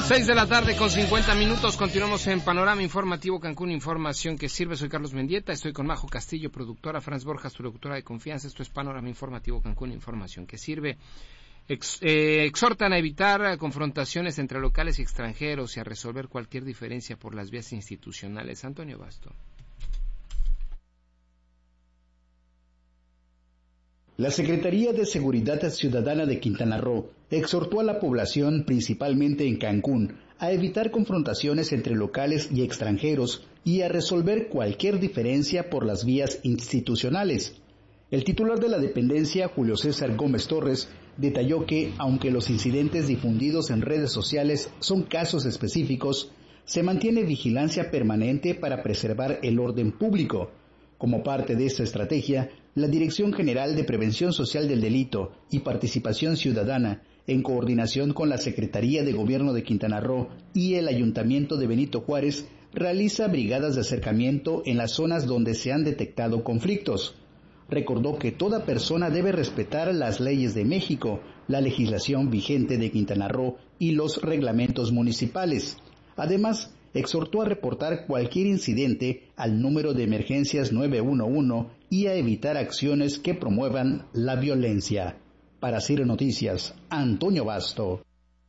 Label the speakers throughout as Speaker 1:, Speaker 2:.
Speaker 1: 6:50 continuamos en Panorama Informativo Cancún, información que sirve. Soy Carlos Mendieta, estoy con Majo Castillo, productora, Franz Borjas, tu locutora de confianza. Esto es Panorama Informativo Cancún, información que sirve. Exhortan a evitar confrontaciones entre locales y extranjeros y a resolver cualquier diferencia por las vías institucionales. Antonio Basto.
Speaker 2: La Secretaría de Seguridad Ciudadana de Quintana Roo exhortó a la población, principalmente en Cancún, a evitar confrontaciones entre locales y extranjeros y a resolver cualquier diferencia por las vías institucionales. El titular de la dependencia, Julio César Gómez Torres, detalló que, aunque los incidentes difundidos en redes sociales son casos específicos, se mantiene vigilancia permanente para preservar el orden público. Como parte de esta estrategia, la Dirección General de Prevención Social del Delito y Participación Ciudadana, en coordinación con la Secretaría de Gobierno de Quintana Roo y el Ayuntamiento de Benito Juárez, realiza brigadas de acercamiento en las zonas donde se han detectado conflictos. Recordó que toda persona debe respetar las leyes de México, la legislación vigente de Quintana Roo y los reglamentos municipales. Además, exhortó a reportar cualquier incidente al número de emergencias 911 y a evitar acciones que promuevan la violencia. Para CIR Noticias, Antonio Basto.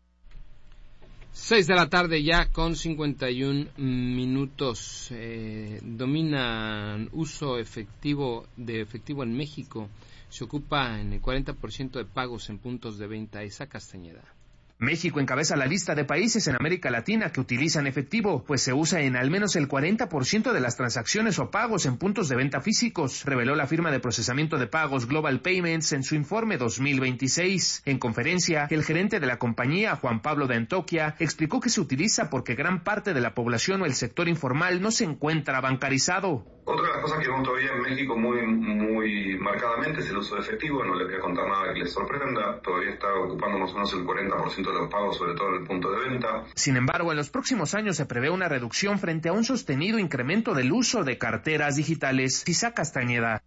Speaker 1: 6:51 dominan uso de efectivo en México. Se ocupa en el 40% de pagos en puntos de venta. Esa Castañeda.
Speaker 3: México encabeza la lista de países en América Latina que utilizan efectivo, pues se usa en al menos el 40% de las transacciones o pagos en puntos de venta físicos, reveló la firma de procesamiento de pagos Global Payments en su informe 2026. En conferencia, el gerente de la compañía, Juan Pablo de Antoquia, explicó que se utiliza porque gran parte de la población o el sector informal no se encuentra bancarizado.
Speaker 4: Otra de las cosas que vemos todavía en México muy marcadamente es el uso de efectivo. No les voy a contar nada que les sorprenda, todavía está ocupando más o menos el 40% de los pagos, sobre todo en el punto de venta.
Speaker 3: Sin embargo, en los próximos años se prevé una reducción frente a un sostenido incremento del uso de carteras digitales. Isaac Castañeda.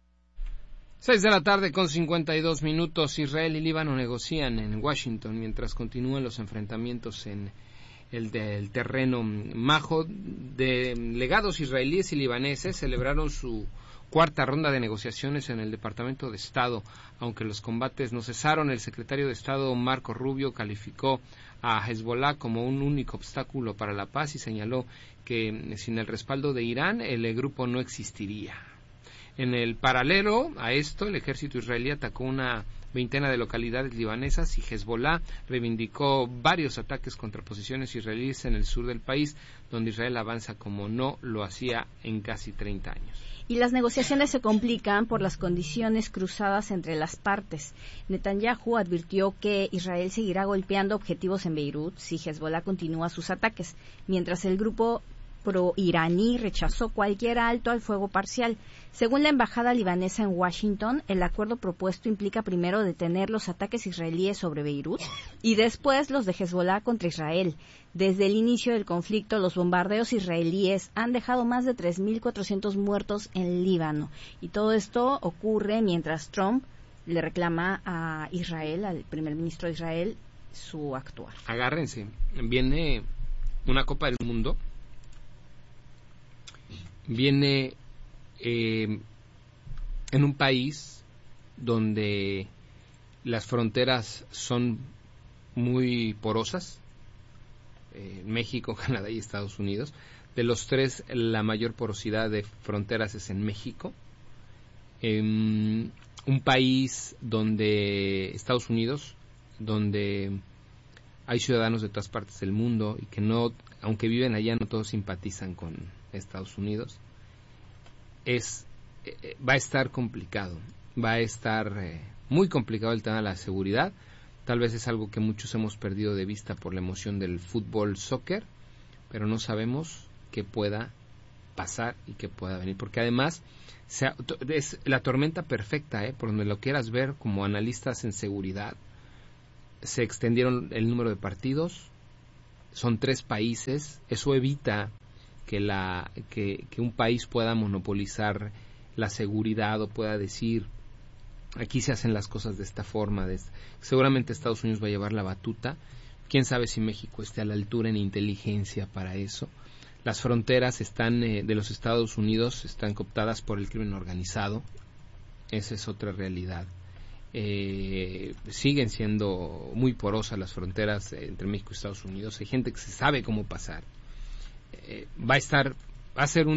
Speaker 1: 6:52 Israel y Líbano negocian en Washington mientras continúan los enfrentamientos en el terreno. Majo, delegados israelíes y libaneses celebraron su cuarta ronda de negociaciones en el Departamento de Estado. Aunque los combates no cesaron, el secretario de Estado Marco Rubio calificó a Hezbollah como un único obstáculo para la paz y señaló que sin el respaldo de Irán el grupo no existiría. En el paralelo a esto, el ejército israelí atacó una veintena de localidades libanesas y Hezbollah reivindicó varios ataques contra posiciones israelíes en el sur del país, donde Israel avanza como no lo hacía en casi 30 años.
Speaker 5: Y las negociaciones se complican por las condiciones cruzadas entre las partes. Netanyahu advirtió que Israel seguirá golpeando objetivos en Beirut si Hezbollah continúa sus ataques, mientras el grupo pro-iraní rechazó cualquier alto al fuego parcial. Según la embajada libanesa en Washington, el acuerdo propuesto implica primero detener los ataques israelíes sobre Beirut y después los de Hezbollah contra Israel. Desde el inicio del conflicto, los bombardeos israelíes han dejado más de 3.400 muertos en Líbano. Y todo esto ocurre mientras Trump le reclama a Israel, al primer ministro de Israel, su actuar.
Speaker 1: Agárrense, viene una Copa del Mundo. Viene en un país donde las fronteras son muy porosas, México, Canadá y Estados Unidos. De los tres, la mayor porosidad de fronteras es en México. Un país donde Estados Unidos, donde hay ciudadanos de todas partes del mundo y que no, aunque viven allá, no todos simpatizan con Estados Unidos. Va a estar complicado, va a estar muy complicado el tema de la seguridad. Tal vez es algo que muchos hemos perdido de vista por la emoción del fútbol, soccer, pero no sabemos qué pueda pasar y qué pueda venir, porque además es la tormenta perfecta, por donde lo quieras ver. Como analistas en seguridad, se extendieron el número de partidos, son 3 países, eso evita que un país pueda monopolizar la seguridad o pueda decir aquí se hacen las cosas de esta forma. Seguramente Estados Unidos va a llevar la batuta. quién sabe si México esté a la altura en inteligencia para eso. Las fronteras de los Estados Unidos están cooptadas por el crimen organizado. Esa es otra realidad. Siguen siendo muy porosas las fronteras entre México y Estados Unidos. Hay gente que se sabe cómo pasar. Va a ser un